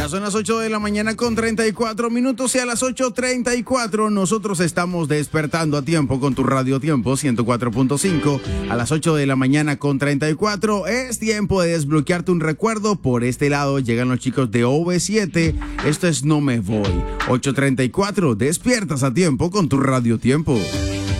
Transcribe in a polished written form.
Ya son las 8 de la mañana con 34 minutos y a las 8:34 nosotros estamos despertando a tiempo con tu Radio Tiempo 104.5. A las 8 de la mañana con 34 es tiempo de desbloquearte un recuerdo. Por este lado llegan los chicos de OV7. Esto es No Me Voy. 8:34, despiertas a tiempo con tu Radio Tiempo.